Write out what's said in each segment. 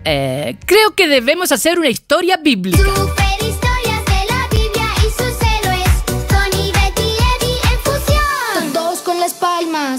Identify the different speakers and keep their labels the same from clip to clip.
Speaker 1: Creo que debemos hacer una historia bíblica.
Speaker 2: Superhistorias de la Biblia y sus héroes. Tony, Betty y Eddie en fusión. Todos con las palmas.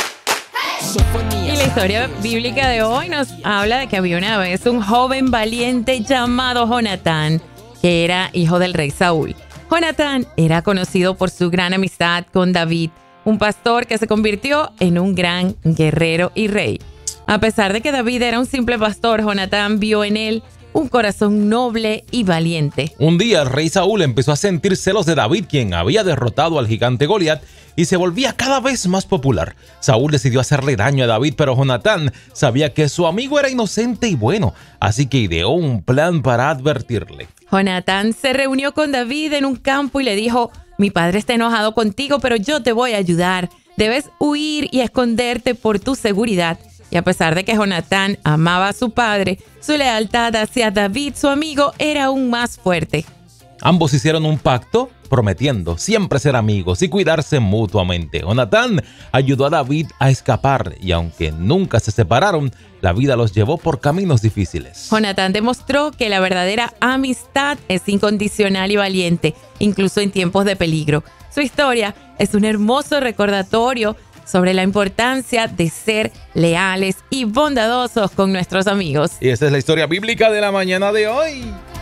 Speaker 3: Y la historia bíblica de hoy nos habla de que había una vez un joven valiente llamado Jonatán, que era hijo del rey Saúl. Jonatán era conocido por su gran amistad con David, un pastor que se convirtió en un gran guerrero y rey. A pesar de que David era un simple pastor, Jonatán vio en él un corazón noble y valiente.
Speaker 4: Un día el rey Saúl empezó a sentir celos de David, quien había derrotado al gigante Goliat, y se volvía cada vez más popular. Saúl decidió hacerle daño a David, pero Jonatán sabía que su amigo era inocente y bueno, así que ideó un plan para advertirle.
Speaker 3: Jonatán se reunió con David en un campo y le dijo: mi padre está enojado contigo, pero yo te voy a ayudar. Debes huir y esconderte por tu seguridad. Y a pesar de que Jonatán amaba a su padre, su lealtad hacia David, su amigo, era aún más fuerte.
Speaker 4: Ambos hicieron un pacto prometiendo siempre ser amigos y cuidarse mutuamente. Jonatán ayudó a David a escapar y aunque nunca se separaron, la vida los llevó por caminos difíciles.
Speaker 3: Jonatán demostró que la verdadera amistad es incondicional y valiente, incluso en tiempos de peligro. Su historia es un hermoso recordatorio sobre la importancia de ser leales y bondadosos con nuestros amigos.
Speaker 4: Y esta es la historia bíblica de la mañana de hoy.